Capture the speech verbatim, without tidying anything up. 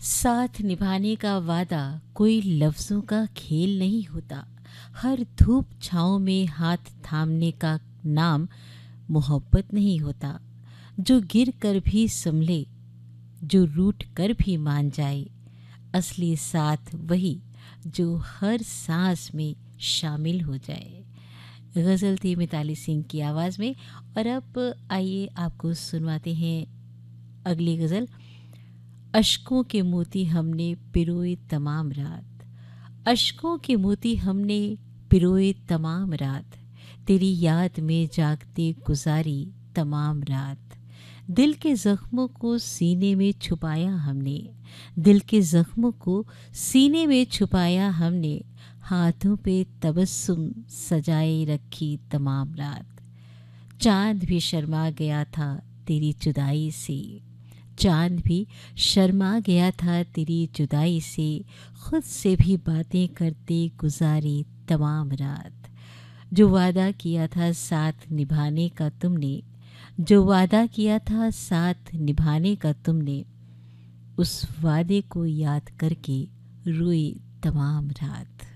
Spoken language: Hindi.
साथ निभाने का वादा कोई लफ्ज़ों का खेल नहीं होता। हर धूप छाँव में हाथ थामने का नाम मोहब्बत नहीं होता। जो गिर कर भी संभले, जो रूठ कर भी मान जाए, असली साथ वही जो हर सांस में शामिल हो जाए। गज़ल थी मिताली सिंह की आवाज़ में। और अब आइए आपको सुनवाते हैं अगली गज़ल। अश्कों के मोती हमने पिरोए तमाम रात, अश्कों के मोती हमने पिरोए तमाम रात, तेरी याद में जागते गुजारी तमाम रात। दिल के ज़ख्मों को सीने में छुपाया हमने, दिल के ज़ख्मों को सीने में छुपाया हमने, हाथों पे तबस्सुम सजाए रखी तमाम रात। चाँद भी शर्मा गया था तेरी जुदाई से, चाँद भी शर्मा गया था तेरी जुदाई से, खुद से भी बातें करते गुजारी तमाम रात। जो वादा किया था साथ निभाने का तुमने, जो वादा किया था साथ निभाने का तुमने, उस वादे को याद करके रोई तमाम रात।